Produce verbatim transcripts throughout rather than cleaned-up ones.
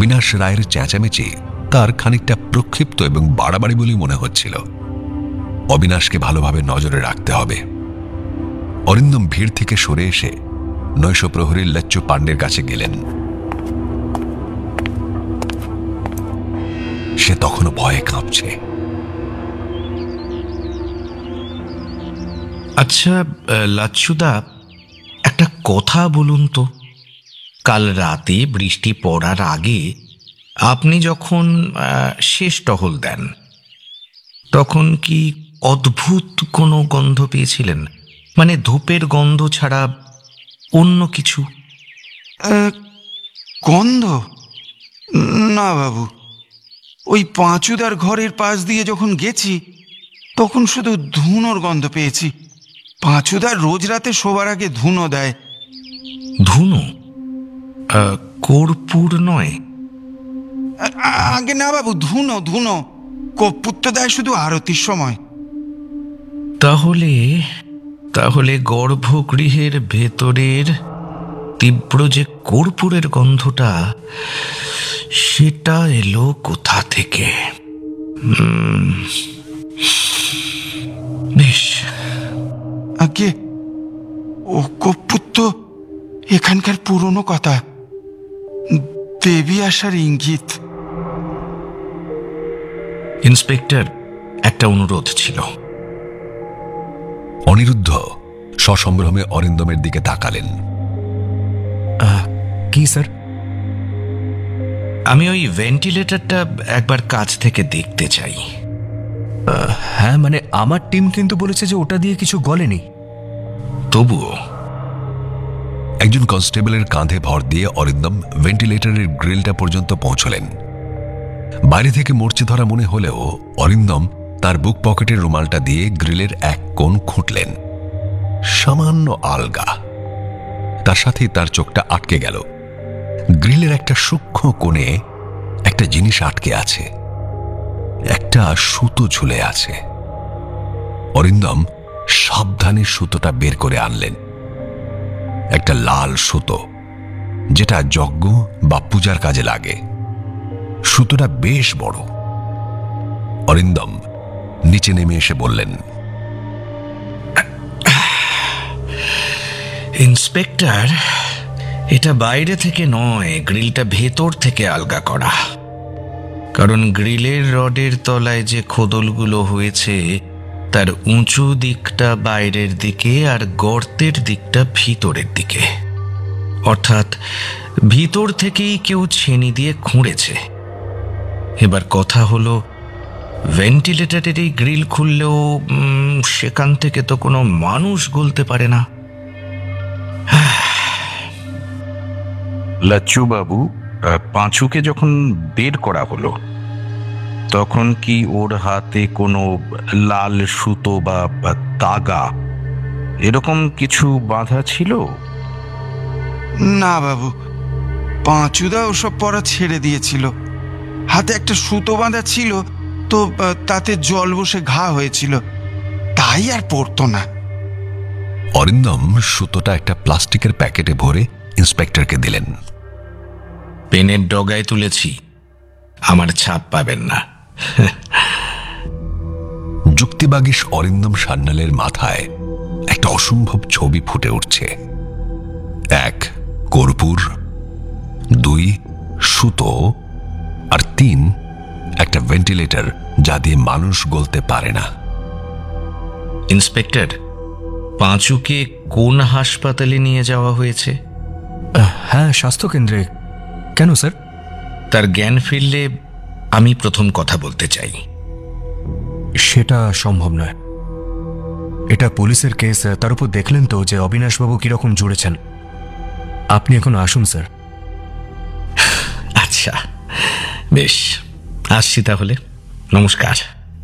অবিনাশ রায়ের চেঁচামেচি তার খানিকটা প্রক্ষিপ্ত এবং বাড়াবাড়ি বলেই মনে হচ্ছিল। অবিনাশকে ভালোভাবে নজরে রাখতে হবে। অরিন্দম ভিড় থেকে সরে এসে নৈশ প্রহরী লচ্চু পাণ্ডের কাছে গেলেন। সে তখনও ভয়ে কাঁপছে। আচ্ছা লাচ্ছুদা, একটা কথা বলুন তো। কাল রাতে বৃষ্টি পড়ার আগে আপনি যখন শেষ টহল দেন, তখন কি অদ্ভুত কোনো গন্ধ পেয়েছিলেন? মানে ধূপের গন্ধ ছাড়া অন্য কিছু? গন্ধ? না বাবু, ওই পাঁচুদার ঘরের পাশ দিয়ে যখন গেছি তখন শুধু ধুনোর গন্ধ পেয়েছি। পাঁচুদার রোজ রাতে শোবার আগে ধুনো দেয়। ধুনো? কর্পূর নয়? আগে না বাবু, ধুনো ধুনো। কর্পূর তো দেয় শুধু আরতির সময়। তাহলে তাহলে গর্ভগৃহের ভেতরের তীব্র যে কর্পূরের গন্ধটা, সেটা এলো কোথা থেকে? বেশ, আগে ও কর্পূর তো এখানকার পুরনো কথা, দেবী আসার ইঙ্গিত। ইন্সপেক্টর, একটা অনুরোধ ছিল। অনিরুদ্ধ সসম্ভ্রমে অরিন্দমের দিকে তাকালেন। কি স্যার? আমি ওই ভেন্টিলেটরটা একবার কাছ থেকে দেখতে চাই। হ্যাঁ, মানে আমার টিম কিন্তু বলেছে যে ওটা দিয়ে কিছু গলেনি। তবুও একজন কনস্টেবলের কাঁধে ভর দিয়ে অরিন্দম ভেন্টিলেটরের গ্রিলটা পর্যন্ত পৌঁছলেন। বাইরে থেকে মরচে ধরা মনে হলেও অরিন্দম তার বুক পকেটের রুমালটা দিয়ে গ্রিলের এক কোণ খুঁটলেন। সামান্য আলগা। তার সাথে তার চোখটা আটকে গেল। গ্রিলের একটা সূক্ষ্ম কোণে একটা জিনিস আটকে আছে, একটা সুতো ঝুলে আছে। অরিন্দম সাবধানে সুতোটা বের করে আনলেন। একটা লাল সুতো, যেটা যজ্ঞ বা পূজার কাজে লাগে। সুতোটা বেশ বড়। অরিন্দম নিচে নেমে এসে বললেন, ইন্সপেক্টর, এটা বাইরে থেকে নয়, গ্রিলটা ভেতর থেকে আলগা করা। কারণ গ্রিলের রডের তলায় যে খোদলগুলো হয়েছে, তার উঁচু দিকটা বাইরের দিকে আর গর্তের দিকটা ভিতরের দিকে। অর্থাৎ ভিতর থেকেই কেউ ছেনি দিয়ে খুঁড়েছে। এবার কথা হলো, ভেন্টিলেটরের এই গ্রিল খুললেও সেখান থেকে তো কোনো মানুষ গলতে পারে না। লাচ্চু বাবু, পাঁচুকে যখন বের করা হলো, তখন কি ওর হাতে কোনো লাল সুতো বা তাগা এরকম কিছু বাঁধা ছিল? না বাবু, পাঁচুদা ওসব পরা ছেড়ে দিয়েছিল। হাতে একটা সুতো বাঁধা ছিল, তো তাতে জল বসে ঘা হয়েছিল, তাই আর পড়তো না। অরিন্দম সুতোটা একটা প্লাস্টিকের প্যাকেটে ভরে ইন্সপেক্টরকে দিলেন। পেনের ডগায় তুলেছি, আমার ছাপ পাবেন না। যুক্তিবাগীশ অরিন্দম সান্যালের মাথায় একটা অসম্ভব ছবি ফুটে উঠছে। এক, কর্পূর; দুই, সুতো; আর তিন, একটা ভেন্টিলেটর যা দিয়ে মানুষ গলতে পারে না। ইন্সপেক্টর, পাঁচুকে কোন হাসপাতালে নিয়ে যাওয়া হয়েছে? হ্যাঁ, স্বাস্থ্যকেন্দ্রে। কেন স্যার? তার জ্ঞান ফিরলে আমি প্রথম কথা বলতে চাই। সেটা সম্ভব নয়। এটা পুলিশের কেস, তার উপর দেখলেন তো যে অবিনাশবাবু কিরকম জুড়েছেন। আপনি এখন আসুন স্যার। আচ্ছা, বেশ, আসছি তাহলে। নমস্কার।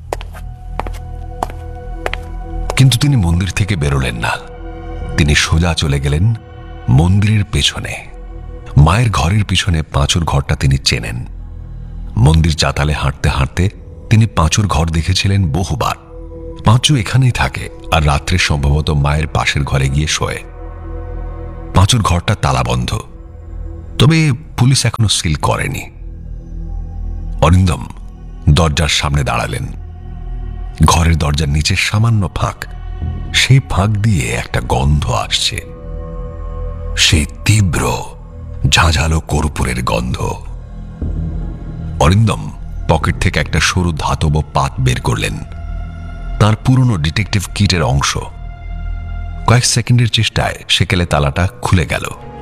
কিন্তু তিনি মন্দির থেকে বেরোলেন না। তিনি সোজা চলে গেলেন মন্দিরের পেছনে। মায়ের ঘরের পিছনে পাঁচুর ঘরটা তিনি চেনেন। মন্দির চাতালে হাঁটতে হাঁটতে তিনি পাঁচুর ঘর দেখেছিলেন বহুবার। পাঁচু এখানেই থাকে, আর রাত্রে সম্ভবত মায়ের পাশের ঘরে গিয়ে শোয়। পাঁচুর ঘরটা তালাবন্ধ, তবে পুলিশ এখনো সিল করেনি। অরিন্দম দরজার সামনে দাঁড়ালেন। ঘরের দরজার নিচে সামান্য ফাঁক, সেই ফাঁক দিয়ে একটা গন্ধ আসছে, সেই তীব্র ঝাঁঝালো কর্পূরের গন্ধ। অরিন্দম পকেট থেকে একটা সরু ধাতব পাত বের করলেন, তার পুরনো ডিটেকটিভ কিটের অংশ। কয়েক সেকেন্ডের চেষ্টায় সেকেলে তালাটা খুলে গেল।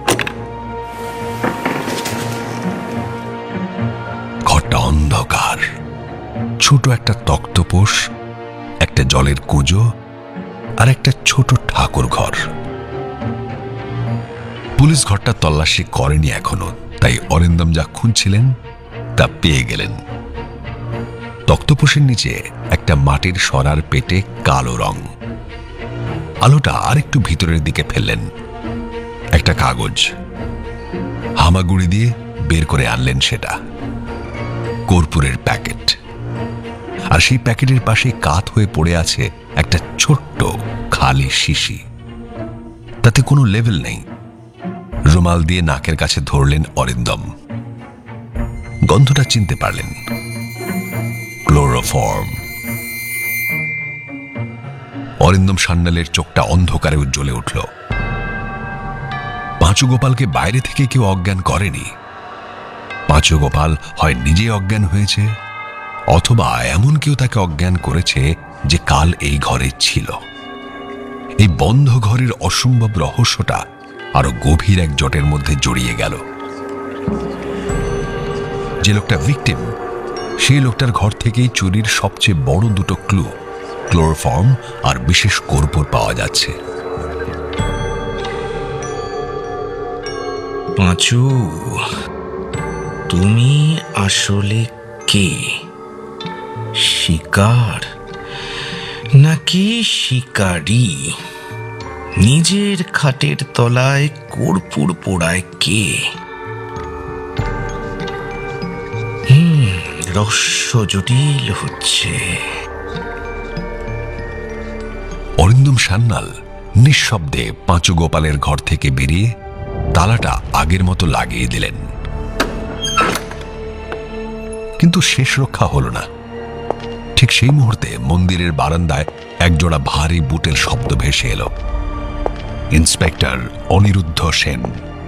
ঘরটা অন্ধকার, ছোট একটা তক্তপোষ, একটা জলের কুঁজো আর একটা ছোট ঠাকুর ঘর। পুলিশ ঘরটা তল্লাশি করেনি এখনো, তাই অরিন্দম যা খুঁজছিলেন তা পেয়ে গেলেন। তক্তপোষের নিচে একটা মাটির সরার পেটে কালো রং। আলোটা আরেকটু ভিতরের দিকে ফেললেন। একটা কাগজ হামাগুড়ি দিয়ে বের করে আনলেন, সেটা কর্পূরের প্যাকেট। আর সেই প্যাকেটের পাশে কাত হয়ে পড়ে আছে একটা ছোট্ট খালি শিশি, তাতে কোনো লেভেল নেই। রুমাল দিয়ে নাকের কাছে ধরলেন অরিন্দম। গন্ধটা চিনতে পারলেন, ক্লোরোফর্ম। অরিন্দম সান্যালের চোখটা অন্ধকারে উজ্জ্বলে উঠল। পাঁচু গোপালকে বাইরে থেকে কেউ অজ্ঞান করেনি। পাঁচু গোপাল হয় নিজে অজ্ঞান হয়েছে, অথবা এমন কেউ তাকে অজ্ঞান করেছে যে কাল এই ঘরে ছিল। এই বন্ধ ঘরের অসম্ভব রহস্যটা আরো গভীর এক জটের মধ্যে জড়িয়ে গেল। যে লোকটা ভিকটিম, সেই লোকটার ঘর থেকেই চুরির সবচেয়ে বড় দুটো ক্লু, ক্লোরোফর্ম আর বিশেষ কর্পূর পাওয়া যাচ্ছে। পাঁচু, তুমি আসলে কে? শিকার নাকি শিকারী? নিজের খাটের তলায় কর্পূর পোড়ায় কে? হুম রহস্য জটিল হচ্ছে। অরিন্দম সান্যাল নিঃশব্দে পাঁচু গোপালের ঘর থেকে বেরিয়ে তালাটা আগের মতো লাগিয়ে দিলেন। কিন্তু শেষ রক্ষা হল না। ঠিক সেই মুহূর্তে মন্দিরের বারান্দায় একজোড়া ভারী বুটের শব্দ ভেসে এলো। ইন্সপেক্টর অনিরুদ্ধ সেন।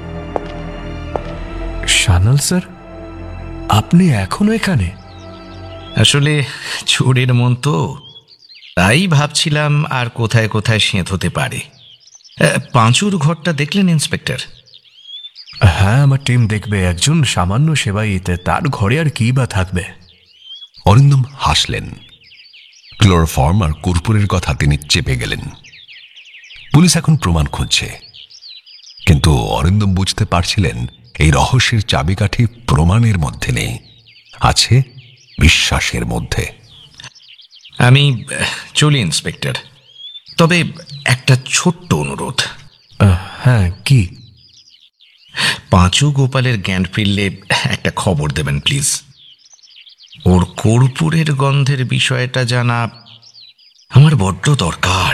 সান্যাল স্যার, আপনি এখনো এখানে? আসলে চোরের মন তো, তাই ভাবছিলাম আর কোথায় কোথায় সেঁত হতে পারে। পাঁচুর ঘরটা দেখলেন ইন্সপেক্টর? হ্যাঁ, আমার টিম দেখবে। একজন সামান্য সেবাইতে, তার ঘরে আর কি বা থাকবে? অরিন্দম হাসলেন। ক্লোরোফর্ম আর কর্পূরের কথা তিনি চেপে গেলেন। পুলিশ এখন প্রমাণ খুঁজছে, কিন্তু অরিন্দম বুঝতে পারছিলেন এই রহস্যের চাবিকাঠি প্রমাণের মধ্যে নেই, আছে বিশ্বাসের মধ্যে। আমি চলি ইন্সপেক্টর, তবে একটা ছোট্ট অনুরোধ। আহ, হ্যাঁ, কি? পাঁচু গোপালের জ্ঞান ফিরলে একটা খবর দেবেন প্লিজ। ওর কর্পূরের গন্ধের বিষয়টা জানা আমার বড্ড দরকার।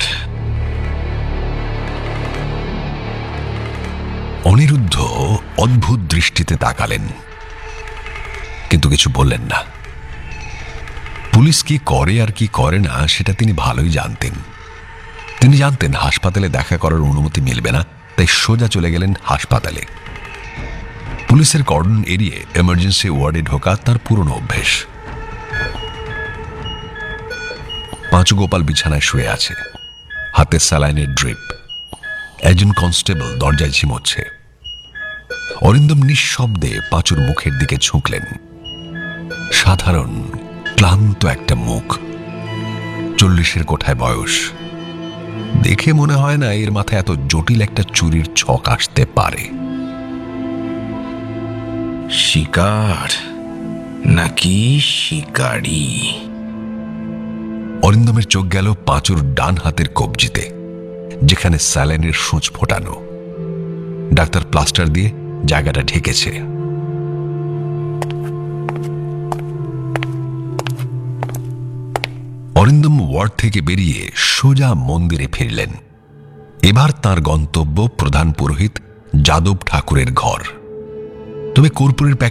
অনিরুদ্ধ অদ্ভুত দৃষ্টিতে তাকালেন, কিন্তু কিছু বললেন না। পুলিশ কি করে আর কি করে না সেটা তিনি ভালোই জানতেন। তিনি জানতেন হাসপাতালে দেখা করার অনুমতি মিলবে না, তাই সোজা চলে গেলেন হাসপাতালে। পুলিশের কর্ডন এড়িয়ে এমার্জেন্সি ওয়ার্ডে ঢোকা তার পুরনো অভ্যেস। পাঁচু গোপাল বিছানায় শুয়ে আছে, হাতে স্যালাইনের ড্রিপ। একজন কনস্টেবল দরজায় ঝিমোচ্ছে। অরিন্দম নিঃশব্দে পাঁচুর মুখের দিকে ঝুঁকলেন। সাধারণ ক্লান্ত একটা মুখ, চল্লিশের কোঠায় বয়স। দেখে মনে হয় না এর মাথায় এত জটিল একটা চুরির ছক আসতে পারে। শিকার নাকি শিকারী? অরিন্দমের চোখ গেল পাঁচুর ডান হাতের কবজিতে, যেখানে স্যালাইনের সূঁচ ফোটানো। ডাক্তার প্লাস্টার দিয়ে জায়গাটা ঢেকেছে। অরিন্দম ওয়ার্ড থেকে বেরিয়ে সোজা মন্দিরে ফিরলেন। এবার তার গন্তব্য প্রধান পুরোহিত যাদব ঠাকুরের ঘর। তবে কর্পূরের